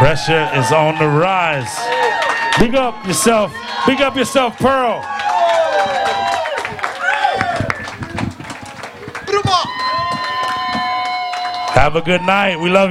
Pressure is on the rise. Big up yourself. Big up yourself, Pearl. Have a good night. We love you.